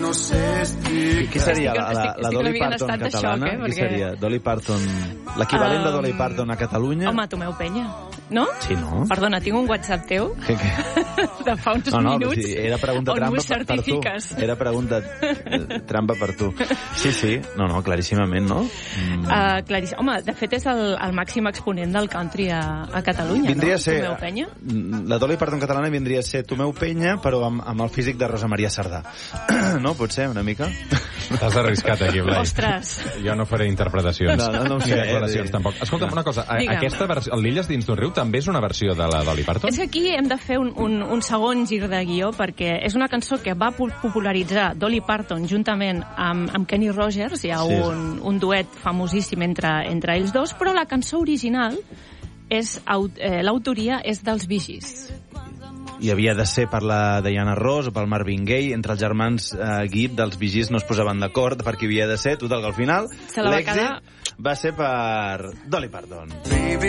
Qui seria la Dolly Parton catalana? Qui seria? Dolly Parton... L'equivalent de Dolly Parton a Catalunya? Home, Tomeu Penya. No? Sí, no? Perdona, tinc un WhatsApp teu de fa uns minuts era pregunta on m'ho trampa certifiques. per tu. Era pregunta trampa per tu. Sí. No, claríssimament, no? Claríssim. Home, de fet és el màxim exponent del country a Catalunya, vindria no? A ser, Tomeu Penya? La Dolly Parton catalana vindria a ser Tomeu Penya, però amb el físic de Rosa Maria Sardà. No? Potser, una mica? T'has arriscat aquí, Blai. Ostres. Jo no faré interpretacions. No ni declaracions, tampoc. Escolta'm, una cosa. Aquesta versió, el L'Illes dins d'un riu, també és una versió de la Dolly Parton? És que aquí hem de fer un segon gir de guió, perquè és una cançó que va popularitzar Dolly Parton juntament amb Kenny Rogers. Hi ha un duet famosíssim entre ells dos, però la cançó original, l'autoria és dels Bee Gees. I havia de ser per la Diana Ross o pel Marvin Gaye. Entre els germans Gibb dels Bee Gees no es posaven d'acord per qui havia de ser. Total, que al final l'èxit va ser per Dolly Parton.